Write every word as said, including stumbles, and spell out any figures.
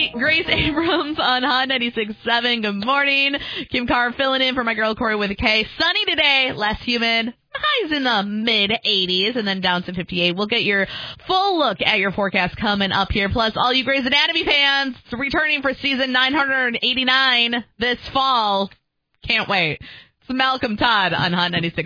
Gracie, Grace Abrams on Hot ninety-six point seven. Good morning. Kim Carr filling in for my girl Corey with a K. Sunny today, less humid. Highs in the mid eighties and then down to fifty-eight. We'll get your full look at your forecast coming up here. Plus, all you Grey's Anatomy fans returning for season nine hundred eighty-nine this fall. Can't wait. It's Malcolm Todd on Hot ninety-six.